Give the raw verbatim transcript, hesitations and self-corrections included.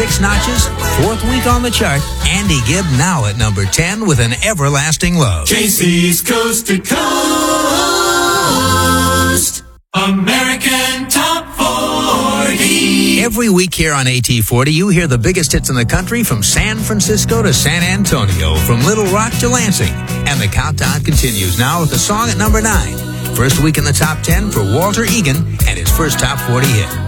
six notches, fourth week on the chart. Andy Gibb now at number ten with An Everlasting Love. J C's Coast to Coast, American Top forty. Every week here on A T forty, you hear the biggest hits in the country from San Francisco to San Antonio, from Little Rock to Lansing. And the countdown continues now with the song at number nine. First week in the top ten for Walter Egan and his first top forty hit.